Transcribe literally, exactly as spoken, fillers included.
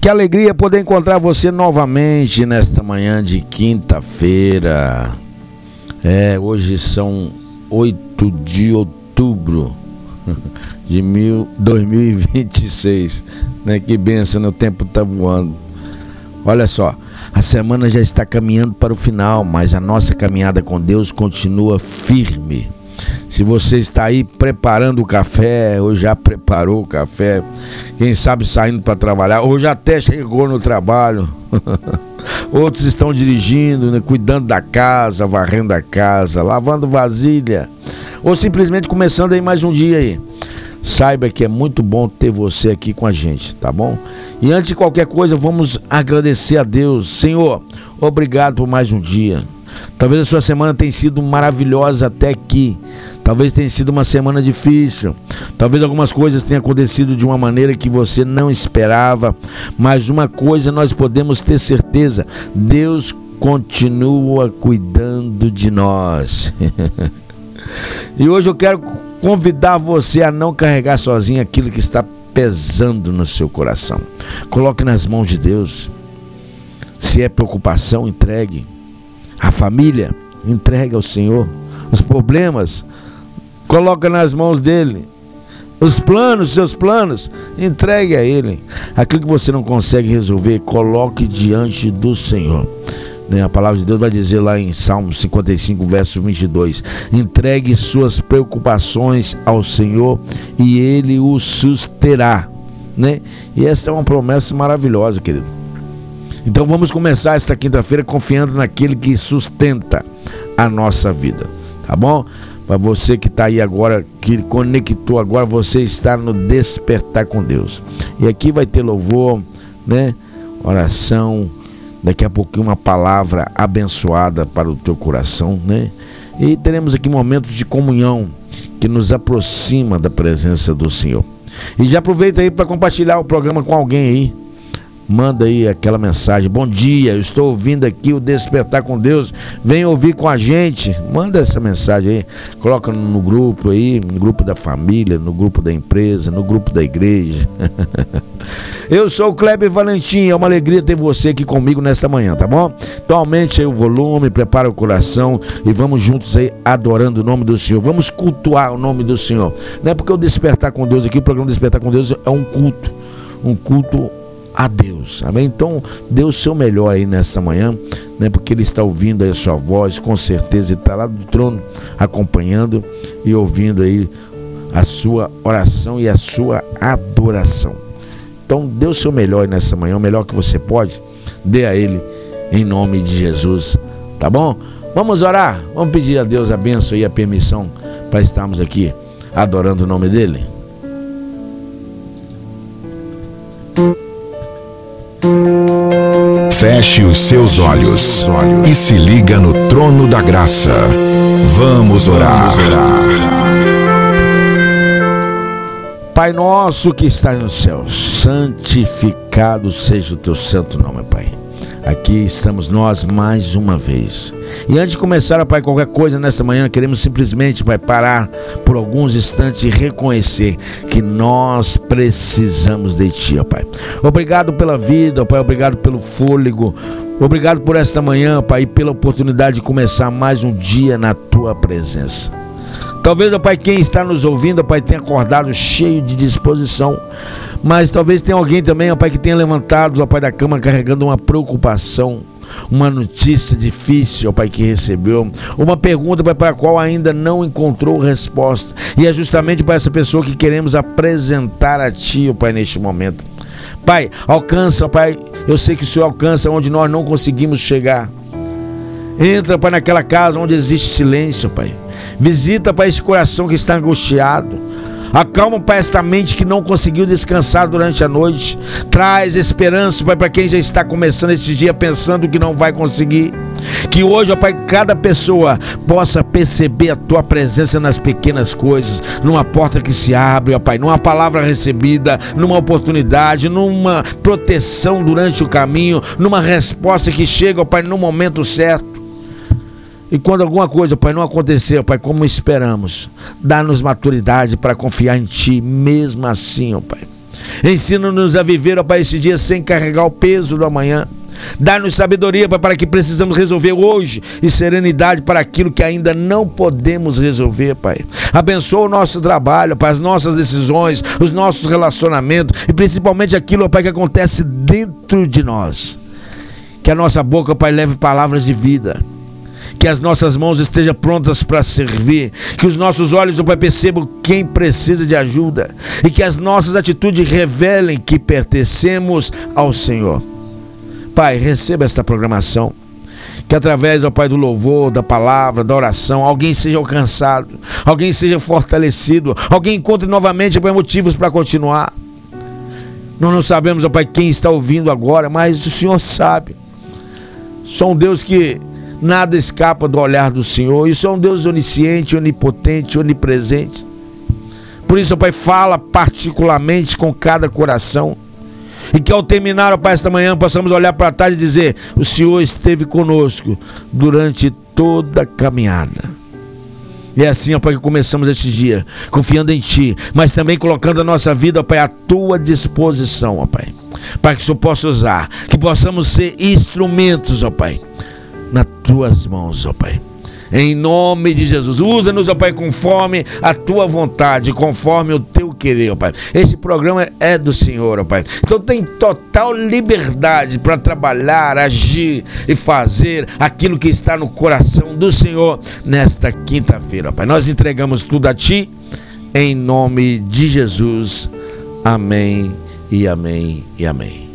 Que alegria poder encontrar você novamente nesta manhã de quinta-feira. É, hoje são oito de outubro de dois mil e vinte e seis, né? Que bênção, né? O tempo tá voando. Olha só, a semana já está caminhando para o final, mas a nossa caminhada com Deus continua firme. Se você está aí preparando o café, ou já preparou o café, quem sabe saindo para trabalhar, ou já até chegou no trabalho, outros estão dirigindo, né, cuidando da casa, varrendo a casa, lavando vasilha, ou simplesmente começando aí mais um dia aí. Saiba que é muito bom ter você aqui com a gente, tá bom? E antes de qualquer coisa, vamos agradecer a Deus. Senhor, obrigado por mais um dia. Talvez a sua semana tenha sido maravilhosa até aqui. Talvez tenha sido uma semana difícil. Talvez algumas coisas tenham acontecido de uma maneira que você não esperava. Mas uma coisa nós podemos ter certeza: Deus continua cuidando de nós. E hoje eu quero convidar você a não carregar sozinho aquilo que está pesando no seu coração. Coloque nas mãos de Deus. Se é preocupação, entregue. A família, entregue ao Senhor. Os problemas, coloca nas mãos dele. Os planos, seus planos, entregue a ele. Aquilo que você não consegue resolver, coloque diante do Senhor. A palavra de Deus vai dizer lá em Salmo cinquenta e cinco, verso vinte e dois: entregue suas preocupações ao Senhor e ele o susterá, né? E esta é uma promessa maravilhosa, querido. Então vamos começar esta quinta-feira confiando naquele que sustenta a nossa vida, tá bom? Para você que está aí agora, que conectou agora, você está no Despertar com Deus. E aqui vai ter louvor, né? Oração, daqui a pouquinho uma palavra abençoada para o teu coração, né? E teremos aqui momentos de comunhão que nos aproxima da presença do Senhor. E já aproveita aí para compartilhar o programa com alguém aí. Manda aí aquela mensagem: bom dia, eu estou ouvindo aqui o Despertar com Deus, vem ouvir com a gente. Manda essa mensagem aí, coloca no grupo aí, no grupo da família, no grupo da empresa, no grupo da igreja. Eu sou o Kleber Valentim, é uma alegria ter você aqui comigo nesta manhã, tá bom? Então aumente aí o volume, prepara o coração e vamos juntos aí adorando o nome do Senhor. Vamos cultuar o nome do Senhor. Não é porque o Despertar com Deus aqui, o programa Despertar com Deus é um culto, um culto a Deus, amém? Então dê o seu melhor aí nessa manhã, né? Porque Ele está ouvindo aí a sua voz, com certeza Ele está lá do trono acompanhando e ouvindo aí a sua oração e a sua adoração. Então dê o seu melhor aí nessa manhã, o melhor que você pode, dê a Ele em nome de Jesus, tá bom? Vamos orar, vamos pedir a Deus a bênção e a permissão para estarmos aqui adorando o nome dEle. Feche os seus olhos e se liga no trono da graça. Vamos orar. Pai nosso que está nos céus, santificado seja o teu santo nome, Pai. Aqui estamos nós mais uma vez. E antes de começar, Pai, qualquer coisa nessa manhã, queremos simplesmente, Pai, parar por alguns instantes e reconhecer que nós precisamos de Ti, ó Pai. Obrigado pela vida, ó Pai, obrigado pelo fôlego. Obrigado por esta manhã, Pai, e pela oportunidade de começar mais um dia na Tua presença. Talvez, ó Pai, quem está nos ouvindo, ó Pai, tenha acordado cheio de disposição. Mas talvez tenha alguém também, ó Pai, que tenha levantado, ó Pai, da cama carregando uma preocupação, uma notícia difícil, ó Pai, que recebeu, uma pergunta, Pai, para a qual ainda não encontrou resposta. E é justamente para essa pessoa que queremos apresentar a Ti, ó Pai, neste momento. Pai, alcança, ó Pai, eu sei que o Senhor alcança onde nós não conseguimos chegar. Entra, Pai, naquela casa onde existe silêncio, Pai. Visita, Pai, esse coração que está angustiado. Acalma, Pai, esta mente que não conseguiu descansar durante a noite. Traz esperança, Pai, para quem já está começando este dia pensando que não vai conseguir. Que hoje, ó Pai, cada pessoa possa perceber a Tua presença nas pequenas coisas, numa porta que se abre, ó Pai, numa palavra recebida, numa oportunidade, numa proteção durante o caminho, numa resposta que chega, ó Pai, no momento certo. E quando alguma coisa, Pai, não aconteceu, Pai, como esperamos, dá-nos maturidade para confiar em Ti, mesmo assim, ó Pai. Ensina-nos a viver, ó Pai, esse dia sem carregar o peso do amanhã. Dá-nos sabedoria, Pai, para que precisamos resolver hoje e serenidade para aquilo que ainda não podemos resolver, Pai. Abençoa o nosso trabalho, Pai, as nossas decisões, os nossos relacionamentos e principalmente aquilo, Pai, que acontece dentro de nós. Que a nossa boca, Pai, leve palavras de vida. Que as nossas mãos estejam prontas para servir. Que os nossos olhos, ó Pai, percebam quem precisa de ajuda. E que as nossas atitudes revelem que pertencemos ao Senhor. Pai, receba esta programação. Que através, ó Pai, do louvor, da palavra, da oração, alguém seja alcançado, alguém seja fortalecido, alguém encontre novamente, ó Pai, motivos para continuar. Nós não sabemos, ó Pai, quem está ouvindo agora, mas o Senhor sabe. Sou um Deus que nada escapa do olhar do Senhor. E sou um Deus onisciente, onipotente, onipresente. Por isso, ó Pai, fala particularmente com cada coração. E que ao terminar, ó Pai, esta manhã, possamos olhar para trás e dizer: o Senhor esteve conosco durante toda a caminhada. E é assim, ó Pai, que começamos este dia, confiando em Ti, mas também colocando a nossa vida, ó Pai, à Tua disposição, ó Pai, para que o Senhor possa usar, que possamos ser instrumentos, ó Pai, nas Tuas mãos, ó Pai. Em nome de Jesus, usa-nos, ó Pai, conforme a Tua vontade, conforme o Teu querer, ó Pai. Esse programa é do Senhor, ó Pai. Então tem total liberdade para trabalhar, agir e fazer aquilo que está no coração do Senhor nesta quinta-feira, ó Pai. Nós entregamos tudo a Ti, em nome de Jesus. Amém e amém e amém.